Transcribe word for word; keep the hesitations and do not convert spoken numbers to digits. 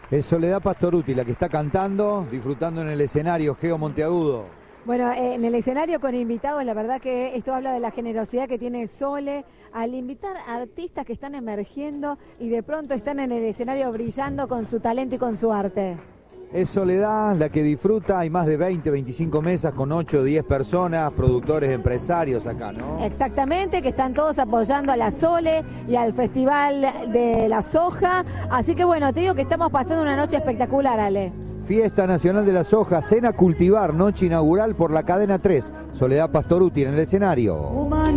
Es Soledad Pastoruti la que está cantando, disfrutando en el escenario Geo Monteagudo. Bueno, eh, en el escenario con invitados, la verdad que esto habla de la generosidad que tiene Sole al invitar a artistas que están emergiendo y de pronto están en el escenario brillando con su talento y con su arte. Es Soledad la que disfruta, hay más de veinte, veinticinco mesas con ocho o diez personas, productores, empresarios acá, ¿no? Exactamente, que están todos apoyando a la Sole y al Festival de la Soja. Así que bueno, te digo que estamos pasando una noche espectacular, Ale. Fiesta Nacional de la Soja, Cena Cultivar, noche inaugural por la Cadena tres. Soledad Pastoruti en el escenario.